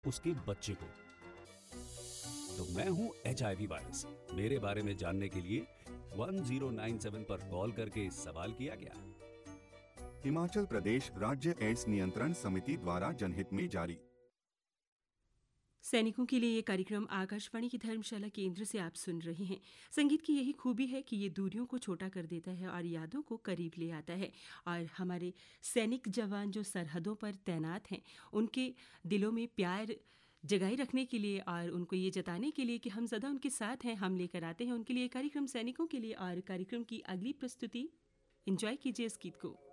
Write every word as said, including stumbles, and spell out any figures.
उसके बच्चे को। तो मैं हूं एच आई वी वायरस। मेरे बारे में जानने के लिए वन ज़ीरो नाइन सेवन पर कॉल करके सवाल किया गया। हिमाचल प्रदेश राज्य एड्स नियंत्रण समिति द्वारा जनहित में जारी। सैनिकों के लिए ये कार्यक्रम आकाशवाणी की धर्मशाला केंद्र से आप सुन रहे हैं। संगीत की यही खूबी है कि ये दूरियों को छोटा कर देता है और यादों को करीब ले आता है। और हमारे सैनिक जवान जो सरहदों पर तैनात हैं, उनके दिलों में प्यार जगाए रखने के लिए और उनको ये जताने के लिए कि हम सदा उनके साथ हैं, हम लेकर आते हैं उनके लिए कार्यक्रम सैनिकों के लिए। और कार्यक्रम की अगली प्रस्तुति, एंजॉय कीजिए इस गीत को।